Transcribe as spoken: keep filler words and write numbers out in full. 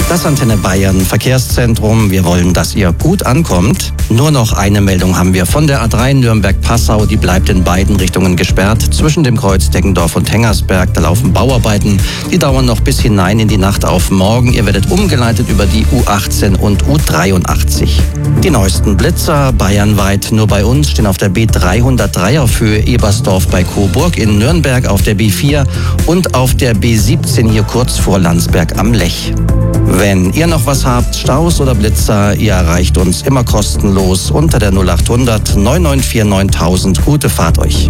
Das Antenne Bayern Verkehrszentrum. Wir wollen, dass ihr gut ankommt. Nur noch eine Meldung haben wir von der A drei Nürnberg-Passau. Die bleibt in beiden Richtungen gesperrt. Zwischen dem Kreuz Deggendorf und Hengersberg, da laufen Bauarbeiten. Die dauern noch bis hinein in die Nacht auf morgen. Ihr werdet umgeleitet über die U achtzehn und U dreiundachtzig. Die neuesten Blitzer bayernweit. Nur bei uns stehen auf der B dreihundertdrei auf Höhe Ebersdorf bei Coburg, in Nürnberg auf der B vier und auf der B siebzehn hier kurz vor Landsberg am Lech. Wenn ihr noch was habt, Staus oder Blitzer, ihr erreicht uns immer kostenlos unter der null achthundert neun neun vier neuntausend. Gute Fahrt euch.